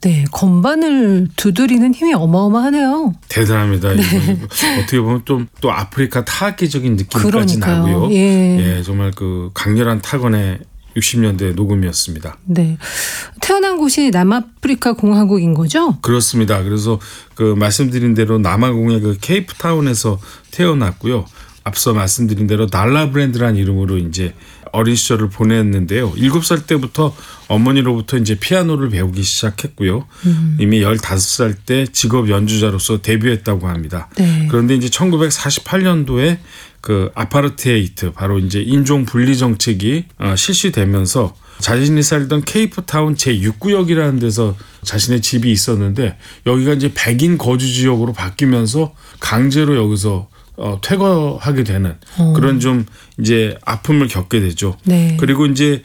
네, 건반을 두드리는 힘이 어마어마하네요. 대단합니다. 네. 어떻게 보면 또 아프리카 타악기적인 느낌까지 그러니까요. 나고요. 예. 정말 그 강렬한 타건의 60년대 녹음이었습니다. 네, 태어난 곳이 남아프리카 공화국인 거죠? 그렇습니다. 그래서 그 말씀드린 대로 남아공의 그 케이프타운에서 태어났고요. 앞서 말씀드린 대로 달라브랜드라는 이름으로 이제 어린 시절을 보냈는데요. 7살 때부터 어머니로부터 이제 피아노를 배우기 시작했고요. 이미 15살 때 직업 연주자로서 데뷔했다고 합니다. 네. 그런데 이제 1948년도에 그 아파르테이트, 바로 이제 인종 분리 정책이 실시되면서 자신이 살던 케이프타운 제6구역이라는 데서 자신의 집이 있었는데 여기가 이제 백인 거주 지역으로 바뀌면서 강제로 여기서 퇴거하게 되는 그런 좀 이제 아픔을 겪게 되죠. 네. 그리고 이제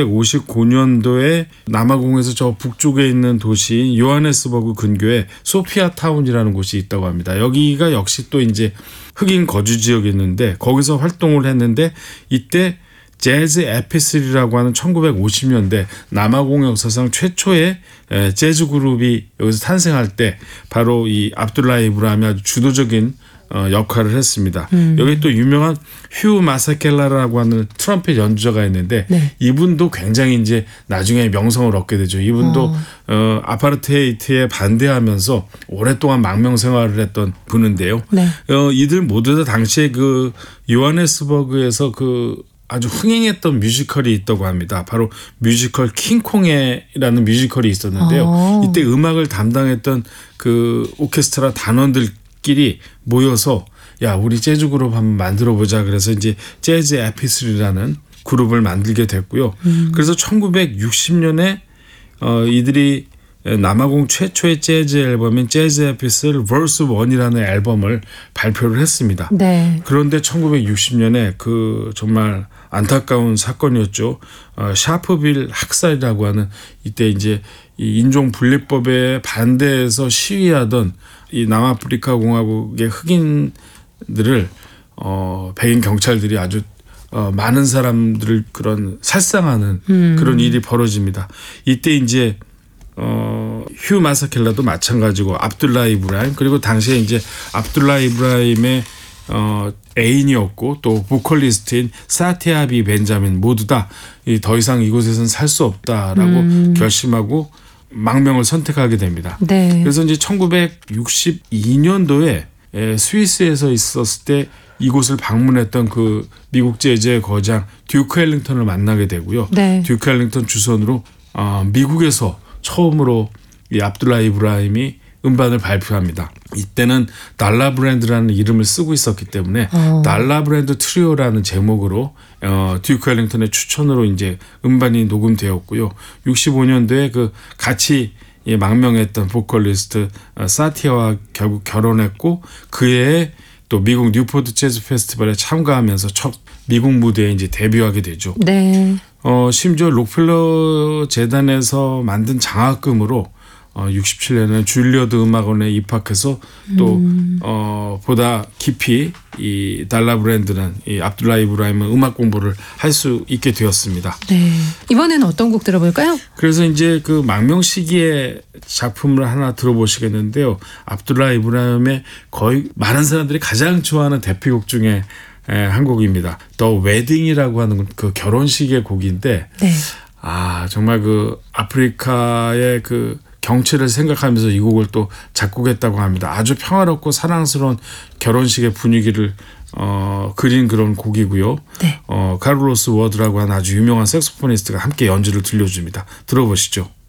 1959년도에 남아공에서 저 북쪽에 있는 도시인 요하네스버그 근교에 소피아 타운이라는 곳이 있다고 합니다. 여기가 역시 또 이제 흑인 거주 지역이었는데 거기서 활동을 했는데 이때 재즈 에피스리라고 하는 1950년대 남아공 역사상 최초의 재즈 그룹이 여기서 탄생할 때 바로 이 압둘라 이브라임이 아주 주도적인 역할을 했습니다. 여기 또 유명한 휴 마사켈라라고 하는 트럼펫 연주자가 있는데 네. 이분도 굉장히 이제 나중에 명성을 얻게 되죠. 이분도 아파르테이트에 반대하면서 오랫동안 망명 생활을 했던 분인데요. 네. 이들 모두 다 당시에 그 요하네스버그에서 그 아주 흥행했던 뮤지컬이 있다고 합니다. 바로 뮤지컬 킹콩에라는 뮤지컬이 있었는데요. 이때 음악을 담당했던 그 오케스트라 단원들끼리 모여서 야, 우리 재즈 그룹 한번 만들어 보자. 그래서 이제 재즈 에피스리라는 그룹을 만들게 됐고요. 그래서 1960년에 이들이 남아공 최초의 재즈 앨범인 재즈 에피스리 버스 1이라는 앨범을 발표를 했습니다. 네. 그런데 1960년에 그 정말 안타까운 사건이었죠. 샤프빌 학살이라고 하는 이때 이제 이 인종 분리법에 반대해서 시위하던 이 남아프리카 공화국의 흑인들을 백인 경찰들이 아주 많은 사람들을 그런 살상하는 그런 일이 벌어집니다. 이때 이제 휴 마사켈라도 마찬가지고 압둘라 이브라임 그리고 당시에 이제 압둘라 이브라임의 애인이었고 또 보컬리스트인 사티아비 벤자민 모두 다 더 이상 이곳에서는 살 수 없다라고 결심하고 망명을 선택하게 됩니다. 네. 그래서 이제 1962년도에 스위스에서 있었을 때 이곳을 방문했던 그 미국 재즈의 거장 듀크 앨링턴을 만나게 되고요. 네. 듀크 앨링턴 주선으로 미국에서 처음으로 이 압둘라 이브라임이 음반을 발표합니다. 이때는 달라브랜드라는 이름을 쓰고 있었기 때문에 달라브랜드 트리오라는 제목으로 듀크 앨링턴의 추천으로 이제 음반이 녹음되었고요. 65년도에 그 같이 망명했던 보컬리스트 사티아와 결국 결혼했고 그해에 또 미국 뉴포트 재즈 페스티벌에 참가하면서 첫 미국 무대에 이제 데뷔하게 되죠. 네. 심지어 록펠러 재단에서 만든 장학금으로 67년에 줄리어드 음악원에 입학해서 또 보다 깊이 이 달라브랜드는 이 압둘라 이브라임은 음악 공부를 할 수 있게 되었습니다. 네. 이번에는 어떤 곡 들어볼까요? 그래서 이제 그 망명 시기의 작품을 하나 들어보시겠는데요. 압둘라 이브라임의 거의 많은 사람들이 가장 좋아하는 대표곡 중에 한 곡입니다. 더 웨딩이라고 하는 그 결혼식의 곡인데 네. 정말 그 아프리카의 그 경치를 생각하면서 이 곡을 또 작곡했다고 합니다. 아주 평화롭고 사랑스러운 결혼식의 분위기를 그린 그런 곡이고요. 네. 카를로스 워드라고 하는 아주 유명한 색소포니스트가 함께 연주를 들려줍니다. 들어보시죠.